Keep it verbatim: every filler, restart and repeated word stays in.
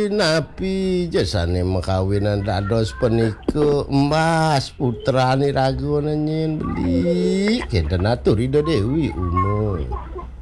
napi jasane makawinan dados peniku emas putrane ragone nyen beli kenten atur Ida Dewi umum